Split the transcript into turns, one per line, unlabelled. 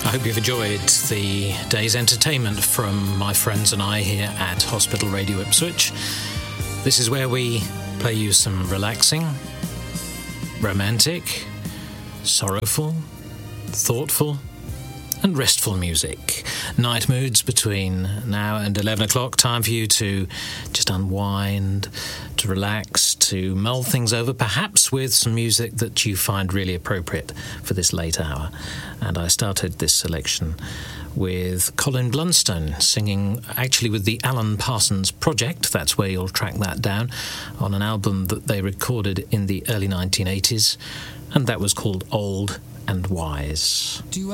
I hope you've enjoyed the day's entertainment from my friends and I here at Hospital Radio Ipswich. This is where we play you some relaxing, romantic, sorrowful, thoughtful and restful music. Night moods between now and 11 o'clock. Time for you to just unwind, to relax, to mull things over, perhaps with some music that you find really appropriate for this late hour. And I started this selection with Colin Blunstone singing actually with the Alan Parsons Project. That's where you'll track that down, on an album that they recorded in the early 1980s, and that was called Old and Wise.